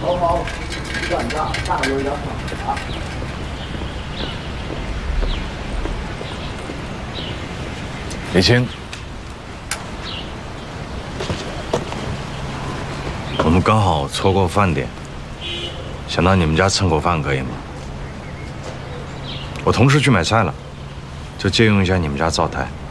好好，算账，下个月要上啊。 李青，我们刚好错过饭点，想到你们家蹭口饭可以吗？我同事去买菜了，就借用一下你们家灶台。